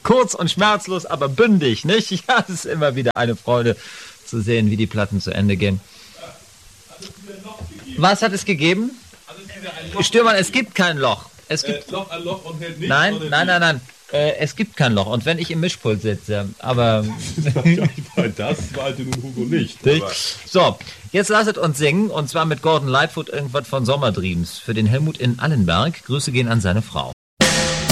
Kurz und schmerzlos, aber bündig, nicht? Ja, es ist immer wieder eine Freude zu sehen, wie die Platten zu Ende gehen. Was hat es gegeben? Stürmann, es gibt kein Loch. Es gibt ein Loch und hält nicht. Nein. Es gibt kein Loch. Und wenn ich im Mischpult sitze, aber... Das wollte nun Hugo nicht. So, jetzt lasset uns singen, und zwar mit Gordon Lightfoot irgendwas von Sommerdreams für den Helmut in Allenberg. Grüße gehen an seine Frau.